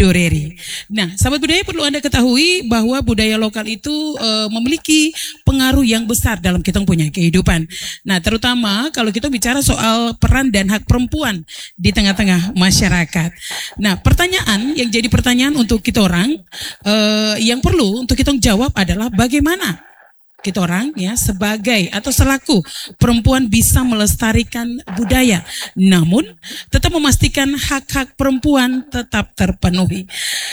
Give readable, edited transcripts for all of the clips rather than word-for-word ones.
Doreri. Nah, sahabat budaya perlu Anda ketahui bahwa budaya lokal itu memiliki pengaruh yang besar dalam kita punya kehidupan. Nah, terutama kalau kita bicara soal peran dan hak perempuan di tengah-tengah masyarakat. Nah, pertanyaan yang jadi pertanyaan untuk kita orang yang perlu untuk kita jawab adalah bagaimana kita orang ya sebagai atau selaku perempuan bisa melestarikan budaya, namun tetap memastikan hak-hak perempuan tetap terpenuhi.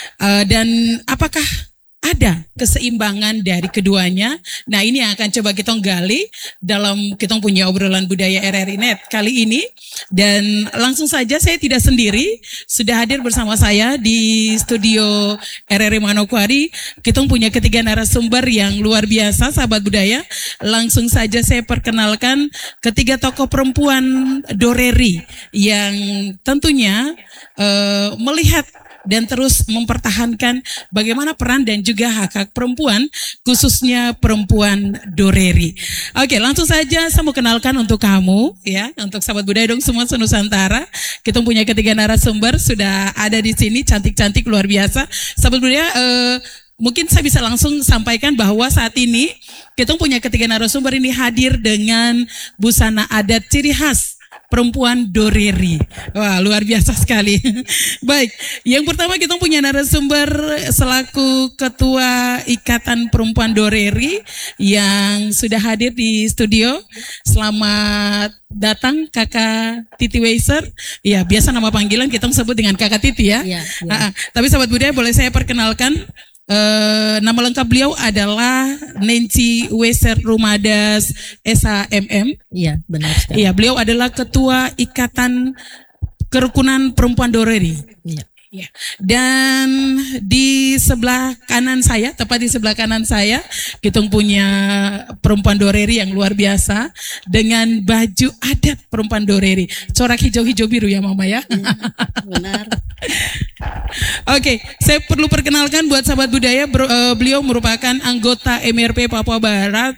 Dan apakah ada keseimbangan dari keduanya? Nah, ini yang akan coba kita gali dalam kita punya obrolan budaya RRI Net kali ini. Dan langsung saja saya tidak sendiri, sudah hadir bersama saya di studio RRI Manokwari. Kita punya ketiga narasumber yang luar biasa, sahabat budaya. Langsung saja saya perkenalkan ketiga tokoh perempuan Doreri yang tentunya melihat dan terus mempertahankan bagaimana peran dan juga hak-hak perempuan, khususnya perempuan Doreri. Oke, langsung saja saya mau kenalkan untuk kamu, ya, untuk sahabat budaya dong semua senusantara. Kita punya ketiga narasumber sudah ada di sini, cantik-cantik luar biasa. Sahabat budaya, mungkin saya bisa langsung sampaikan bahwa saat ini kita punya ketiga narasumber ini hadir dengan busana adat ciri khas perempuan Doreri. Wah, luar biasa sekali. Baik, yang pertama kita punya narasumber selaku Ketua Ikatan Perempuan Doreri yang sudah hadir di studio. Selamat datang Kakak Titi Weiser. Ya, biasa nama panggilan kita sebut dengan Kakak Titi ya. Ya. Tapi sahabat budaya boleh saya perkenalkan. Nama lengkap beliau adalah Nancy Weiser Rumadas SHMM. Iya, benar sekali. Iya, beliau adalah Ketua Ikatan Kerukunan Perempuan Doreri. Iya. Ya. Dan di sebelah kanan saya, tepat di sebelah kanan saya, kita punya perempuan Doreri yang luar biasa dengan baju adat perempuan Doreri, corak hijau-hijau biru ya Mama ya. Benar. Oke, saya perlu perkenalkan buat sahabat budaya, beliau merupakan anggota MRP Papua Barat